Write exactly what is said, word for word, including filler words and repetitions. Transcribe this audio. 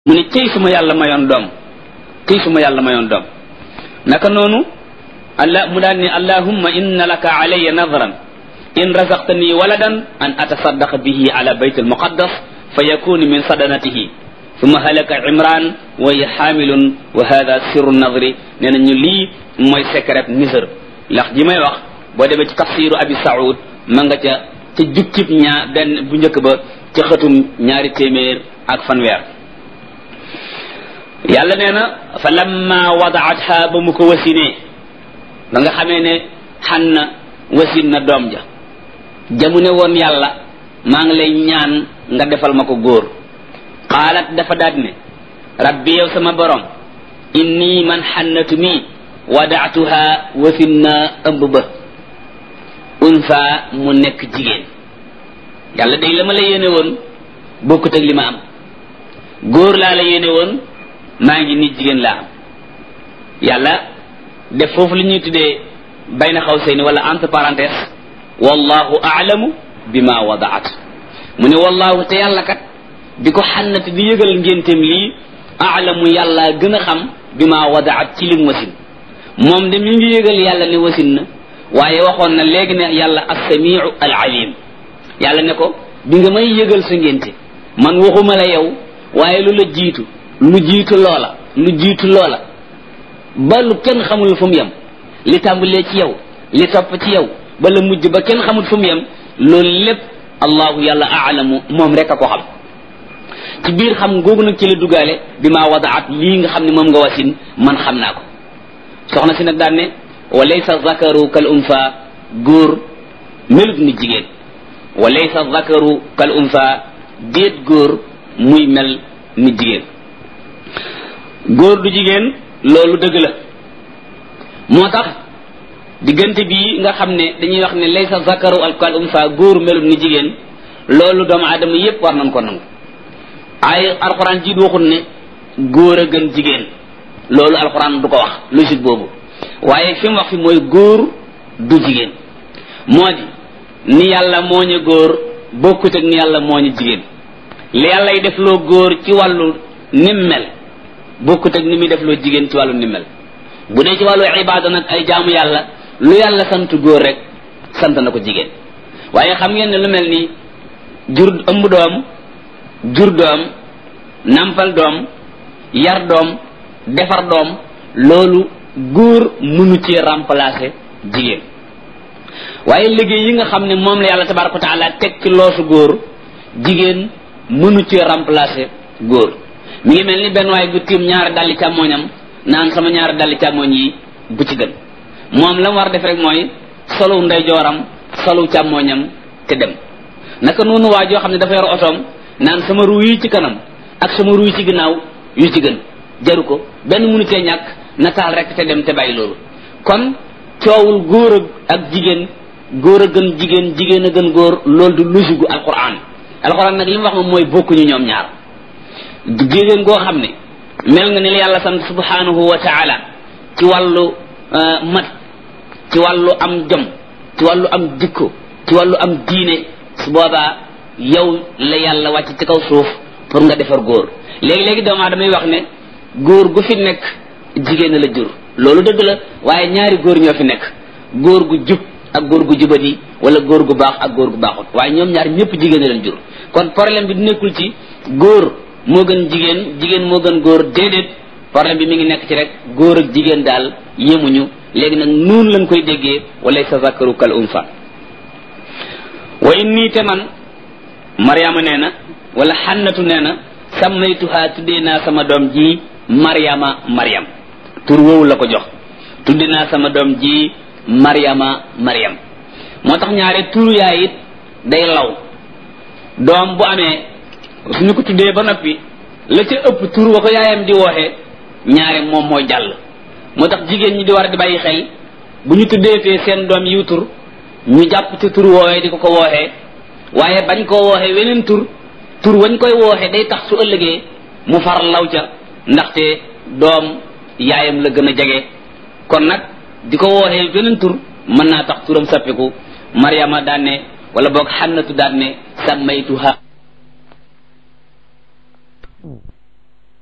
mu ne cey suma yàlla mayoon doom cey suma yàlla mayoon doom naka noonu allah mu daan ne allahumma inna laka alayya nadran in razaqtani waladan an atasaddaqa bihi ala bayt almuqaddas fa yakunu min sadanatihi ثم هلك عمران وهي حامل وهذا سر النظر نانا ñu li moy secret nisr lax ji may wax bo demé ci tafsir abi saoud ma nga ca ci jukkib ñaa ben bu ñëk ba ci xatum ñaari témèr ak fanwer yàlla neena fa lamma wada'atha ba mu ko wasine ba nga xamé ne hanna wasin na dom ja jamu ne won yàlla ma ngi lay ñaan nga defal mako góor qalat dafa dadne rabbi yow sama borom inni man hannatu mi wada'tuha wasinna ëmb ba unsa mu nekk jigéen yàlla day la ma la yéene woon bokkut ak li ma am góor laa la yéene woon maa ngi nit jigéen laa am yàlla def foofu li ñuy tuddee bayna xawsayni wala entre parenthèse wallahu a'lamu bima wada'at mu ne wallahu te yàlla kat di ko xannati di yëgal ngénteem lii a'lamu yàlla gën a xam bima wada'at ci lim wasin moom de mi ngi yëgal yàlla ne wasin na waaye waxoon na léegi ne yàlla as-sami'u al-alim yàlla ne ko bi nga may yëgal sa ngénte man waxuma la yow waaye lu la jiitu lu jiitu loola lu jiitu loola ba lu kenn xamul fu mu yem li tàmbalee ci yow li topp ci yow ba la mujj ba kenn xamul fu mu yem loolu lépp allahu yàlla a'lamu moom rek a ko xam ci biir xam googu nag ci la dugaale bi ma wadaat lii nga xam ne moom nga wasin man xam naa ko soxna si nag daan ne wa laysa zakaru kal unsa góor melut ni jigéen wa laysa zakaru kal unsa déet góor muy mel ni jigéen góor du jigéen loolu dëgg la moo tax diggante bii nga xam ne dañuy wax ne laysa zakaru kal unsa góor melut ni jigéen loolu doomu aadama yépp war nañ ko nangu ay alquran ji waxul ne góor a gën jigéen loolu alquran du ko wax logique boobu waaye fi mu wax fi mooy góor du jigéen moo di ni yàlla moo ñu góor bokkut ak ni yàlla moo ñu jigéen li yàlla yi def loo góor ci wàllu nim mel bokkut ak ni muy def loo jigéen ci wàllu nim mel bu dee ci wàllu ibaada nag ay jaamu yàlla lu yàlla sant góor rek sant na ko jigéen waaye xam ngeen ne lu mel ni jur ëmb doom jur doom nampal doom yar doom defar doom loolu góor mënu ci remplacer jigéen waaye liggéey yi nga xam ne moom la yàlla tabaraka wa taala teg ci loosu góor jigéen mënu ci remplacer góor mi ngi mel ni benn waaye gu tiim ñaari dalli càmmooñam naan sama ñaari dalli càmmooñ yi bu ci gën moom la mu war def rek mooy solu ndeyjooram solu càmmooñam te dem naka noonu waa joo xam ne dafa yor otoom naan sama ruu yi ci kanam ak sama ruu yi ci ginnaaw yu ci gën jaru ko benn mënu cee ñàkk nataal rek te dem te bàyyi loolu kon coowul góor ak jigéen góor a gën jigéen jigéen a gën góor loolu du logique gu alquran alquran nag li mu wax moom mooy bokkuñu ñoom ñaar jigéen goo xam ne mel nga ni la yàlla sant subhanahu wa taala ci wàllu mat ci wàllu am jom ci wàllu am jikko ci wàllu am diine su boobaa yow la yàlla wàcc ci kaw suuf pour nga defar góor léegi-léegi doomu aadama wax ne góor gu fi nekk jigéen la jur loolu dëgg la waaye ñaari góor ñoo fi nekk góor gu jub ak góor gu jubadi wala góor gu baax ak góor gu baaxut waaye ñoom ñaar ñëpp jigéen leen jur kon problème bi du nekkul ci góor moo gën jigéen jigéen moo gën góor déedéet problème bi mi ngi nekk ci rek góor ak jigéen daal yemuñu léegi nag noonu lañ koy déggee wala sa zakaru kal unsa wa inni te man Mariama nee na wala xannatu nee na sammaytuha tuddee naa sama doom ji Mariama Mariam tur woowu la ko jox tuddee naa sama doom ji Mariama Mariam moo tax ñaare turu yaay it day law doom bu amee suñu ko tuddee ba noppi la ca ëpp tur wa ko yaayam di wooxee ñaare moom mooy jàll moo tax jigéen ñi di war a di bàyyi xel bu ñu tuddeetee seen doom yiw tur ñu jàpp ci tur woowee di ko ko wooxee waaye bañ koo wooxee weneen tur tur wañ koy wooxee day tax su ëllëgee mu far law ca ndaxte doom yaayam la gën a jege kon nag di ko wooxee weneen tur mën naa tax turam sappiku Mariama daan ne wala boog xannatu daan ne sammaytuha